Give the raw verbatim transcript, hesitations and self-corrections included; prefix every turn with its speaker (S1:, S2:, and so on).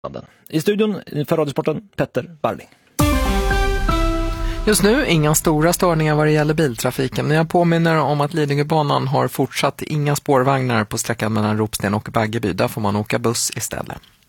S1: I studion för Radiosporten, Petter Barling.
S2: Just nu inga stora störningar vad det gäller biltrafiken, men jag påminner om att Lidingöbanan har fortsatt inga spårvagnar på sträckan mellan Ropsten och Baggeby. Där får man åka buss istället.